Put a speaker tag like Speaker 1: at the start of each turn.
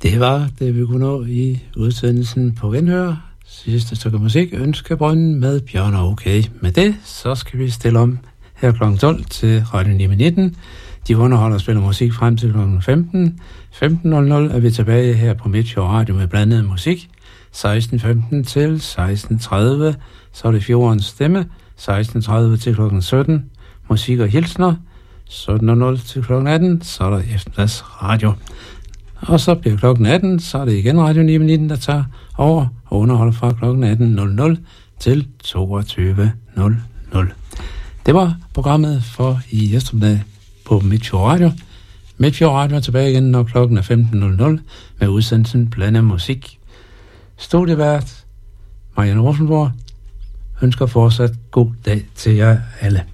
Speaker 1: Det var det, vi kunne nå i udsendelsen på Genhør. Sidste stykke musik, Ønskebrønden med Bjørn og Okay. Med det, så skal vi stille om her kl. 12 til Radio 919. De underholder og spiller musik frem til kl. 15. 15.00 er vi tilbage her på Midtjord Radio med blandet musik. 16.15 til 16.30, så er det Fjordens Stemme. 16.30 til kl. 17, musik og hilsner. 17.00 til kl. 18, så er der eftermiddags radio. Og så bliver klokken 18, så er det igen Radio 919, der tager over og underholder fra klokken 18.00 til 22.00. Det var programmet for i eftermiddag på Midtjord Radio. Midtjord Radio er tilbage igen, når klokken er 15.00 med udsendelsen Blandet Musik. Studievært Marianne Rosenborg ønsker fortsat god dag til jer alle.